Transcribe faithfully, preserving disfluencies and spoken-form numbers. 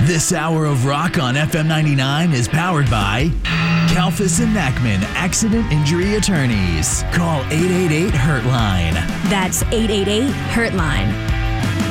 This hour of rock on F M ninety-nine is powered by Kalfas and Nackman Accident Injury Attorneys. Call eight eight eight, hurt line. That's eight eight eight, hurt line.